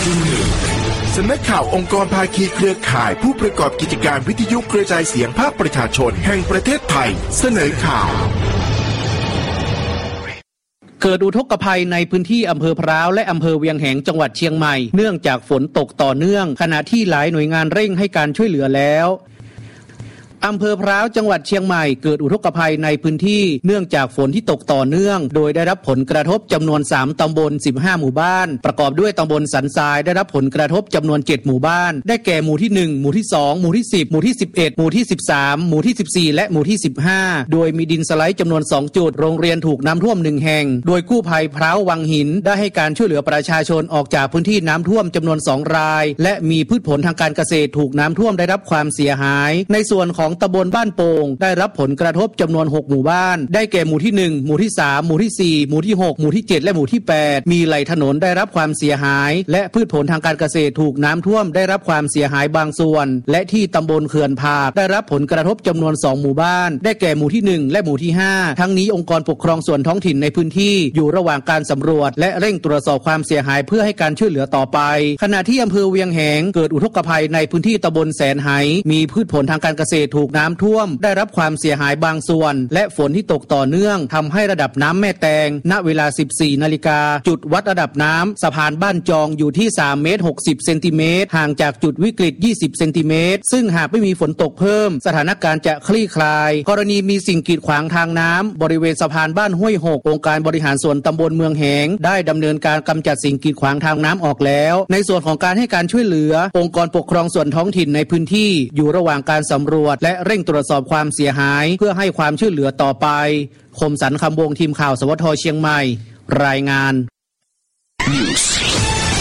สำนักข่าวองค์กรภาคีเครือข่ายผู้ประกอบกิจการวิทยุกระจายเสียงภาคประชาชนแห่งประเทศไทยเสนอข่าวเกิดอุทกภัยในพื้นที่อำเภอพร้าวและอำเภอเวียงแหงจังหวัดเชียงใหม่เนื่องจากฝนตกต่อเนื่องขณะที่หลายหน่วยงานเร่งให้การช่วยเหลือแล้วอำเภอพร้าวจังหวัดเชียงใหม่เกิดอุทกภัยในพื้นที่เนื่องจากฝนที่ตกต่อเนื่องโดยได้รับผลกระทบจำนวน3ตำบล15หมู่บ้านประกอบด้วยตำบลสันทรายได้รับผลกระทบจำนวน7หมู่บ้านได้แก่หมู่ที่1หมู่ที่2หมู่ที่10หมู่ที่11หมู่ที่13หมู่ที่14และหมู่ที่15โดยมีดินสไลด์จำนวน2จุดโรงเรียนถูกน้ำท่วม1แห่งโดยกู้ภัยพร้าววังหินได้ให้การช่วยเหลือประชาชนออกจากพื้นที่น้ำท่วมจำนวน2รายและมีพืชผลทางการเกษตรถูกน้ำท่วมได้รับความเสียหายในส่วนของตำบลบ้านโป่งได้รับผลกระทบจำนวน6หมู่บ้านได้แก่หมู่ที่1หมู่ที่3หมู่ที่4หมู่ที่6หมู่ที่7และหมู่ที่8มีไหลถนนได้รับความเสียหายและพืชผลทางการเกษตรถูกน้ำท่วมได้รับความเสียหายบางส่วนและที่ตำบลเขื่อนผากได้รับผลกระทบจำนวน2หมู่บ้านได้แก่หมู่ที่1และหมู่ที่5ทั้งนี้องค์กรปกครองส่วนท้องถิ่นในพื้นที่อยู่ระหว่างการสำรวจและเร่งตรวจสอบความเสียหายเพื่อให้การช่วยเหลือต่อไปขณะที่อำเภอเวียงแหงเกิดอุทกภัยในพื้นที่ตำบลแสนไหมีพืชผลทางการเกษตรถูกน้ำท่วมได้รับความเสียหายบางส่วนและฝนที่ตกต่อเนื่องทำให้ระดับน้ำแม่แตงณเวลา 14 นาฬิกาจุดวัดระดับน้ำสะพานบ้านจองอยู่ที่3 เมตร 60 เซนติเมตรห่างจากจุดวิกฤต20 เซนติเมตรซึ่งหากไม่มีฝนตกเพิ่มสถานการณ์จะคลี่คลายกรณีมีสิ่งกีดขวางทางน้ำบริเวณสะพานบ้านห้วยหกองค์การบริหารส่วนตำบลเมืองแหงได้ดำเนินการกำจัดสิ่งกีดขวางทางน้ำออกแล้วในส่วนของการให้การช่วยเหลือองค์กรปกครองส่วนท้องถิ่นในพื้นที่อยู่ระหว่างการสำรวจและเร่งตรวจสอบความเสียหายเพื่อให้ความช่วยเหลือต่อไปคมสันคำวงทีมข่าวสวทเชียงใหม่รายงาน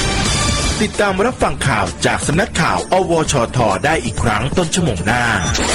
ติดตามรับฟังข่าวจากสำนักข่าวอวชทได้อีกครั้งต้นชั่วโมงหน้า